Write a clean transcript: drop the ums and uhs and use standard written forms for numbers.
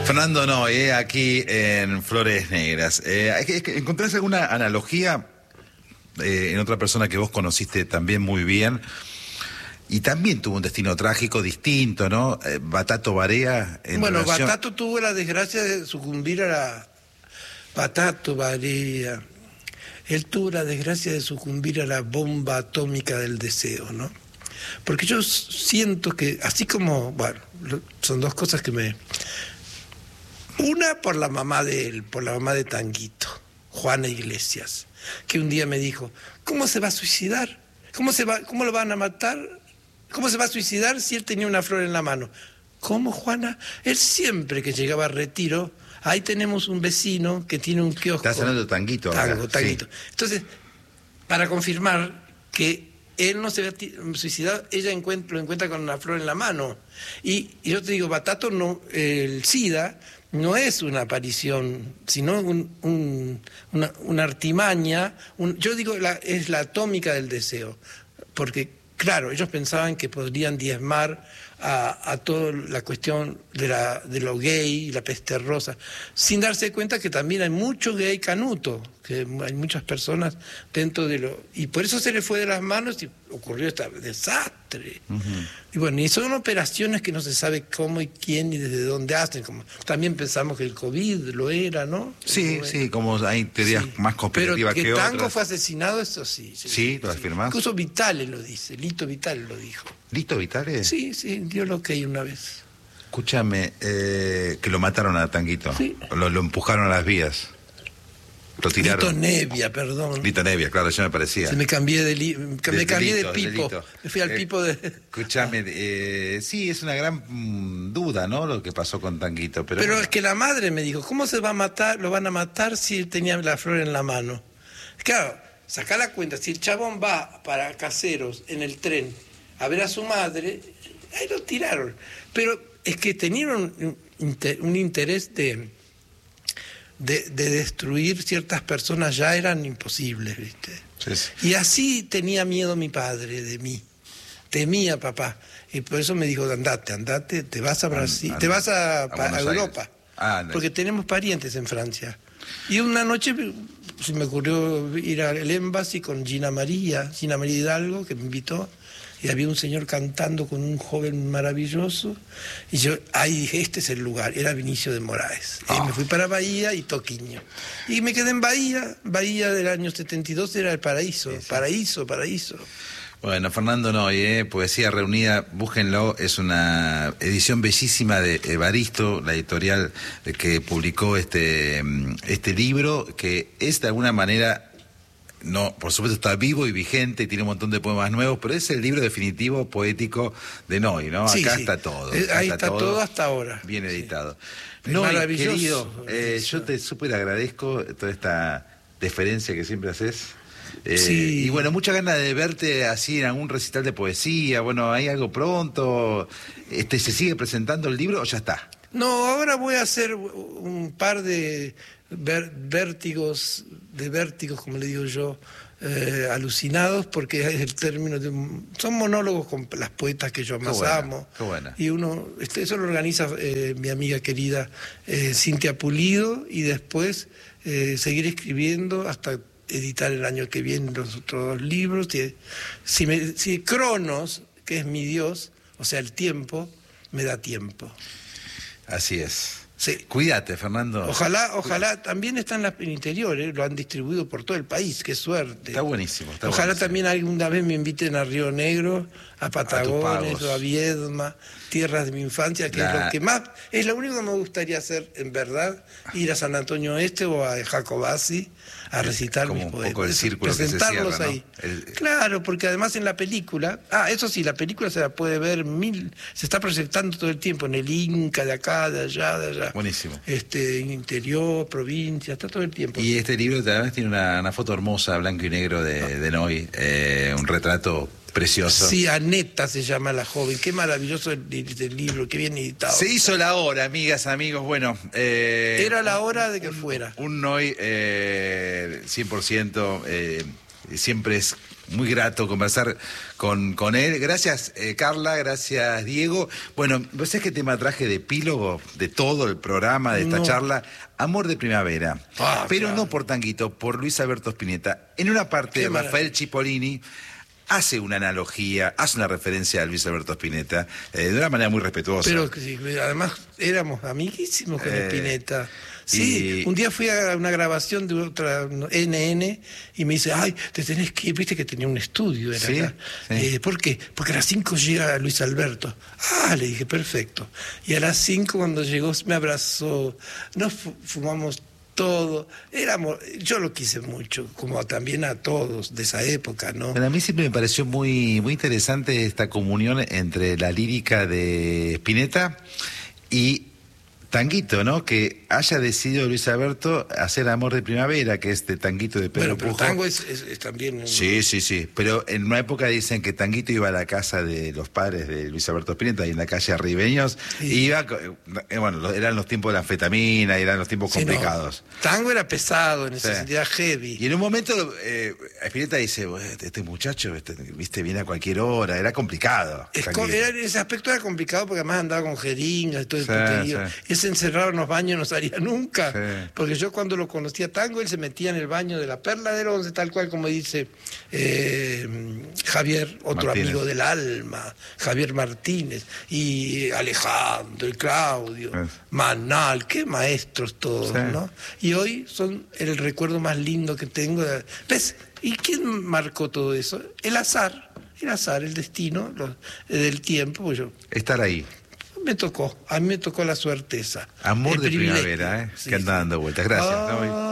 Fernando Noy, aquí en Flores Negras. ¿Encontrás alguna analogía en otra persona que vos conociste también muy bien? Y también tuvo un destino trágico distinto, ¿no? Batato Barea. Bueno, Batato tuvo la desgracia de sucumbir a la... Batato Barea. Él tuvo la desgracia de sucumbir a la bomba atómica del deseo, ¿no? Porque yo siento que, así como, bueno, son dos cosas que me... Una por la mamá de él, por la mamá de Tanguito, Juana Iglesias, que un día me dijo, ¿cómo se va a suicidar? ¿Cómo lo van a matar? ¿Cómo se va a suicidar si él tenía una flor en la mano? ¿Cómo, Juana? Él siempre que llegaba a retiro, ahí tenemos un vecino que tiene un kiosco. Estás hablando de Tanguito. Tanguito. Sí. Entonces, para confirmar que él no se había suicidado, ella lo encuentra con una flor en la mano. Y yo te digo, Batato, no, el SIDA no es una aparición, sino una artimaña. Yo digo, es la atómica del deseo. Porque, claro, ellos pensaban que podrían diezmar a toda la cuestión de lo gay, la peste rosa, sin darse cuenta que también hay mucho gay canuto, que hay muchas personas dentro de lo... Y por eso se le fue de las manos y ocurrió este desastre. Uh-huh. Y bueno, y son operaciones que no se sabe cómo y quién y desde dónde hacen. Como también pensamos que el COVID lo era, ¿no? Sí, sí, como hay teorías más conspirativas que otras. Pero que Tango fue asesinado, eso sí. Sí, ¿lo afirmás? Incluso Vitale lo dice, Lito Vitale lo dijo. ¿Lito Vitale? Sí, dio lo que hay una vez. Escúchame, que lo mataron a Tanguito. Sí. Lo empujaron a las vías. Lo tiraron. Lito Nevia, perdón. Lito Nevia, claro, ya me parecía. Me cambié de Pipo. Me fui al Pipo de... Escúchame, sí, es una gran duda, ¿no? Lo que pasó con Tanguito. Pero es que la madre me dijo, ¿cómo se va a matar? Lo van a matar si él tenía la flor en la mano. Claro, sacá la cuenta. Si el chabón va para Caseros en el tren a ver a su madre, ahí lo tiraron. Pero es que tenían un interés de destruir ciertas personas, ya eran imposibles, ¿viste? Sí. Y así tenía miedo mi padre de mí, temía papá, y por eso me dijo, andate, te vas a Brasil, te vas a Europa, porque tenemos parientes en Francia. Y una noche se me ocurrió ir al Embassy con Gina María Hidalgo, que me invitó, y había un señor cantando con un joven maravilloso, y yo, ahí dije, este es el lugar, era Vinicio de Moraes. Y me fui para Bahía y Toquiño. Y me quedé en Bahía del año 72, era el paraíso, paraíso. Bueno, Fernando Noy, Poesía Reunida, búsquenlo, es una edición bellísima de Evaristo, la editorial que publicó este libro, que es de alguna manera... No, por supuesto está vivo y vigente y tiene un montón de poemas nuevos, pero es el libro definitivo poético de Noy, ¿no? Sí, acá está todo. Ahí está todo hasta ahora. Bien editado. Sí. Noy, querido, yo te súper agradezco toda esta deferencia que siempre haces. Y bueno, mucha ganas de verte así en algún recital de poesía. Bueno, ¿hay algo pronto? ¿Se sigue presentando el libro o ya está? No, ahora voy a hacer un par de vértigos, como le digo yo, alucinados, porque es el término de... Son monólogos con las poetas que yo más amo. Qué buena. Y eso lo organiza mi amiga querida Cintia Pulido, y después seguir escribiendo hasta editar el año que viene los otros 2 libros. Si Cronos, que es mi Dios, o sea, el tiempo, me da tiempo. Así es. Sí. Cuídate, Fernando. Ojalá también están en el interior, lo han distribuido por todo el país, qué suerte. Está buenísimo. Ojalá también alguna vez me inviten a Río Negro, a Patagones o a Viedma, tierras de mi infancia, que es lo que más, es lo único que me gustaría hacer, en verdad, ir a San Antonio Este o a Jacobasi a recitar mis poemas. Un poco el círculo presentarlos que se cierra, ahí. ¿no? Claro, porque además en la película, eso sí, la película se la puede ver se está proyectando todo el tiempo en el Inca, de acá, de allá. Buenísimo. Interior, provincia, está todo el tiempo. Y este libro además tiene una foto hermosa, blanco y negro de Noy, un retrato precioso. Sí, Aneta se llama la joven. Qué maravilloso el libro, qué bien editado. Se hizo la hora, amigas, amigos. Bueno, era la hora de que fuera. Un Noy 100%, siempre es muy grato conversar con él. Gracias, Carla, gracias, Diego. Bueno, ¿vos sabés qué tema traje de epílogo de todo el programa, de esta charla? Amor de primavera. Pero claro, no por Tanguito, por Luis Alberto Spinetta. En una parte, Rafael Cipollini hace una analogía, hace una referencia a Luis Alberto Spinetta, de una manera muy respetuosa. Pero además éramos amiguísimos con Spinetta. Sí, un día fui a una grabación de otra NN y me dice, ay, te tenés que ir, viste que tenía un estudio, era acá. Sí. ¿Por qué? Porque a las 5 llega Luis Alberto. Ah, le dije, perfecto. Y a las 5 cuando llegó me abrazó, nos fumamos todo, yo lo quise mucho, como también a todos de esa época, ¿no? Pero a mí siempre me pareció muy, muy interesante esta comunión entre la lírica de Spinetta y Tanguito, ¿no? Que haya decidido Luis Alberto hacer Amor de Primavera, que es de Tanguito de Pedro Pujo. Pero tango es también... Sí. Pero en una época dicen que Tanguito iba a la casa de los padres de Luis Alberto Spinetta, y en la calle Arribeños, y iba... Bueno, eran los tiempos de la anfetamina, eran los tiempos complicados. No. Tango era pesado, necesidad heavy. Y en un momento Spinetta dice, este muchacho, viste, viene a cualquier hora, era complicado. Ese aspecto era complicado porque además andaba con jeringas y todo el puterío. Se encerraba en los baños, no salía nunca. Sí. Porque yo cuando lo conocía Tango, él se metía en el baño de la Perla del Once, tal cual como dice Javier, otro Martínez, amigo del alma, Javier Martínez, y Alejandro, y Claudio, Manal, qué maestros todos, ¿no? Y hoy son el recuerdo más lindo que tengo. ¿Ves? ¿Y quién marcó todo eso? El azar, el destino, del tiempo. Pues estar ahí. A mí me tocó la suerte esa. Amor de primavera, que anda dando vueltas. Gracias.